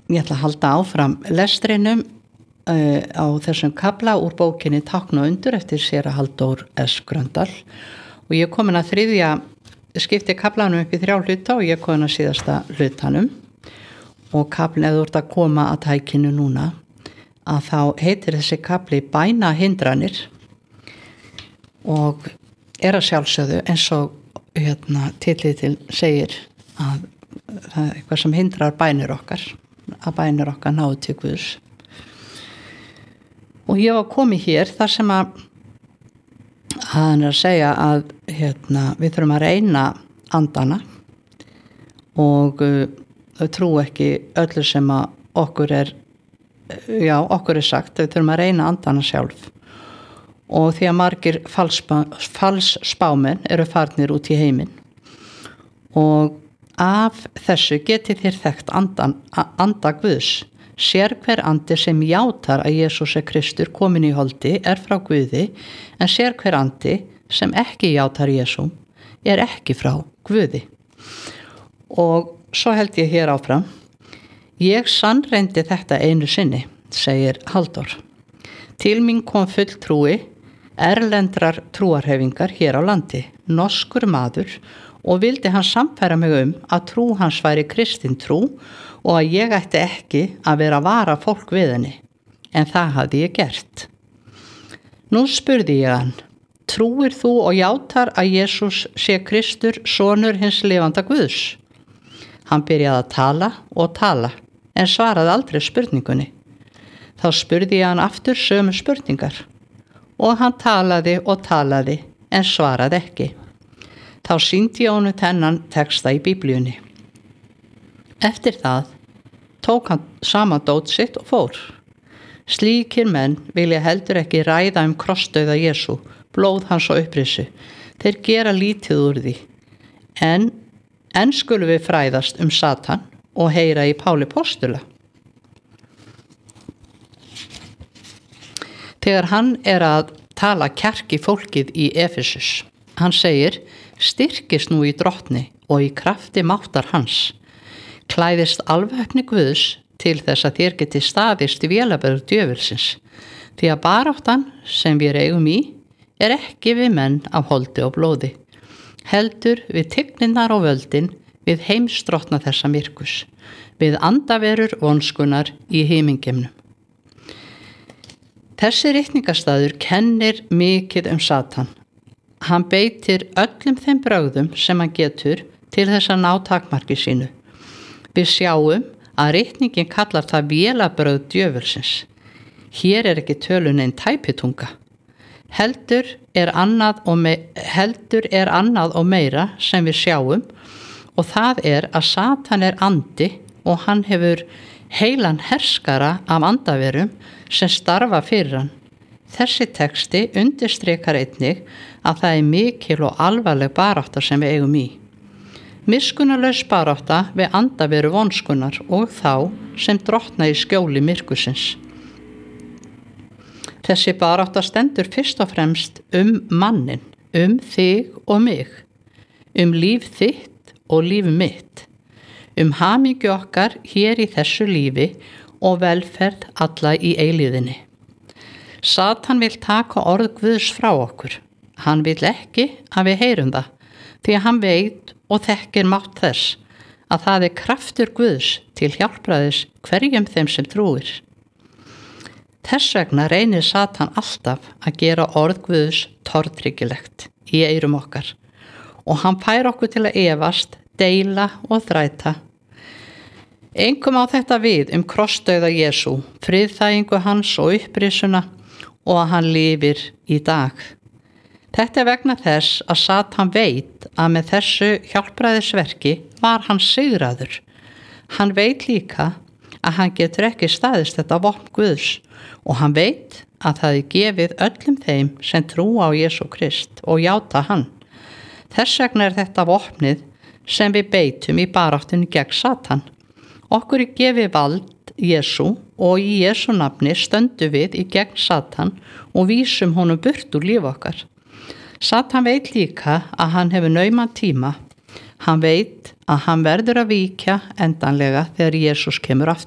Ég ætla að halda áfram lestrinum á þessum kafla úr bókinni Tákn og undur eftir séra Halldór S. Gröndal og ég er komin að skipti kaflanum upp í 3 hluta og ég er komin að síðasta hlutanum og kaflin eða þú ert að koma að tækinu núna að þá heitir þessi kafli bænahindranir og að sjálfsögðu eins og titillinn segir að það er eitthvað sem hindrar bænir okkar náðu til Guðs. Og ég var komið hér þar sem að hann er að segja að við þurfum að reyna andana og trú ekki öllu sem að okkur er sagt, við þurfum að reyna andana sjálf og því að margir falsspámenn eru farnir út í heiminn og af þessu getið þér þekkt anda Guðs. Sér hver andi sem játar að Jesús er Kristur komin í holdi er frá Guði, en sér hver andi sem ekki játar Jesú er ekki frá Guði. Og svo held ég hér áfram. Ég sannreyndi þetta einu sinni, segir Halldór. Til mín kom fulltrúi erlendrar trúarhefingar hér á landi, norskur maður, og vildi hann samfæra mig að trú hans væri kristin trú og að ég ætti ekki að vera að vara fólk við henni, en það hafði ég gert. Nú spurði ég hann, trúir þú og játar að Jesús sé Kristur, sonur hins lifanda Guðs? Hann byrjaði að tala, en svaraði aldrei spurningunni. Þá spurði ég hann aftur sömu spurningar, og hann talaði, en svaraði ekki. Þá sýndi ég honum þennan texta í Biblíunni. Eftir það tók hann sama dót sitt og fór. Slíkir menn vilja heldur ekki ræða krossdauða Jesú, blóð hans og upprisu. Þeir gera lítið úr því. En skulum við fræðast Satan og heyra í Páli postula. Þegar hann er að tala kjark í fólkið í Efesus, hann segir, styrkist nú í drottni og í krafti máttar hans. Klæðist alvæpni Guðs til þess að þér geti staðist í vélaberg djöfulsins, því að baráttan sem við eigum í er ekki við menn af holdi og blóði, heldur við tigninnar og völdin, við heimsdrottna þessa myrkus, við andaverur vonskunar í himingeimnum. Þessi ritningastaður kennir mikið Satan. Hann beitir öllum þeim brögðum sem hann getur til þess að ná takmarki sínu. Við sjáum að ritningin kallar það vélabrögð djöfulsins. Hér er ekki tölun einn tæpitunga. Heldur er annað og meira sem við sjáum og það er að Satan er andi og hann hefur heilan herskara af andaverum sem starfa fyrir hann. Þessi texti undirstrikar einnig að það er mikil og alvarleg barátta sem við eigum í. Miskunnarlaus barátta við andaveru vonskunar og þá sem drottna í skjóli myrkusins. Þessi barátta stendur fyrst og fremst mannin, þig og mig, líf þitt og líf mitt, hamingju okkar hér í þessu lífi og velferð alla í eilíðinni. Satan vil taka orð Guðs frá okkur. Hann vil ekki að við heyrum það, því að hann veit og þekkir mátt þess að það er kraftur Guðs til hjálpræðis hverjum þeim sem trúir. Þess vegna reynir Satan alltaf að gera orð Guðs tortryggilegt í eyrum okkar og hann fær okkur til að efast, deila og þræta. Engum á þetta við krossdauða Jesú, friðþægingu hans og upprisuna og að hann lifir í dag. Þetta er vegna þess að Satan veit að með þessu hjálpræðisverki var hann sigraður. Hann veit líka að hann getur ekki staðist þetta vopn Guðs og hann veit að það er gefið öllum þeim sem trúa á Jesú Krist og játa hann. Þess vegna er þetta vopnið sem við beitum í baráttunni gegn Satan. Okkur er gefið vald Jesú og í Jesú nafni stöndum við í gegn Satan og vísum honum burt úr líf okkar. Satan veit líka að hann hefur nauman tíma. Hann veit að hann verður að víkja endanlega þegar Jesús kemur aftur.